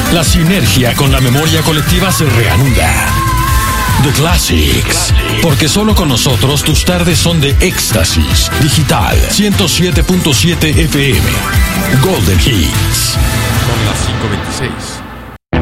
La sinergia con la memoria colectiva se reanuda. The Classics. Porque solo con nosotros tus tardes son de éxtasis. Digital 107.7 FM. Golden Hits. Son las 5:26.